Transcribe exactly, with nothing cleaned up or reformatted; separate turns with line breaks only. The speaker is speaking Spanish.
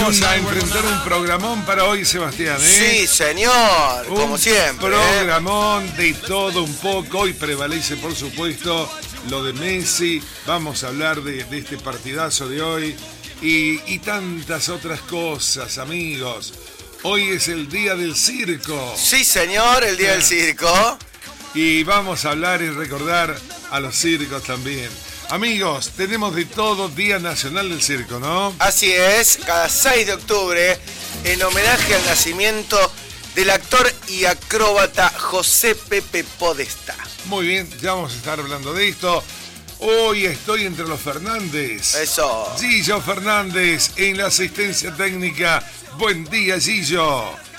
Vamos a enfrentar un programón para hoy, Sebastián, ¿eh?
Sí, señor,
un
como siempre.
Programón
¿eh?
de todo un poco. Hoy prevalece, por supuesto, lo de Messi. Vamos a hablar de, de este partidazo de hoy y, y tantas otras cosas, amigos. Hoy es el día del circo.
Sí, señor, el día del circo.
Y vamos a hablar y recordar a los circos también. Amigos, tenemos de todo Día Nacional del Circo, ¿no?
Así es, cada seis de octubre, en homenaje al nacimiento del actor y acróbata José Pepe Podestá.
Muy bien, ya vamos a estar hablando de esto. Hoy estoy entre los Fernández.
Eso.
Gillo Fernández en la asistencia técnica. Buen día, Gillo.